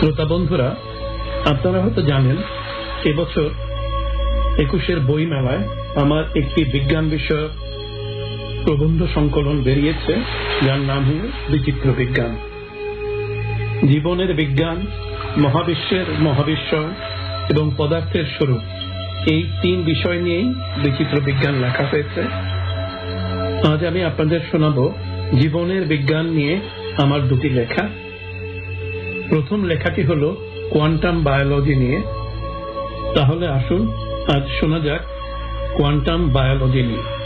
শ্রোতা বন্ধুরা, আপনারা হয়তো জানেন এবছর ২১-এর বই মেলায় আমার একটি বিজ্ঞান বিষয়ক প্রবন্ধ সংকলন বেরিয়েছে, যার নাম হল বিচিত্র বিজ্ঞান। জীবনের বিজ্ঞান, মহাবিশ্বের মহাবিশ্বয় এবং পদার্থের স্বরূপ, এই ৩ বিষয় নিয়েই বিচিত্র বিজ্ঞান লেখা হয়েছে। আজ আমি আপনাদের শোনাব জীবনের বিজ্ঞান নিয়ে আমার ২টি লেখা। প্রথম লেখাটি হল কোয়ান্টাম বায়োলজি নিয়ে। তাহলে আসুন আজ শোনা যাক কোয়ান্টাম বায়োলজি নিয়ে।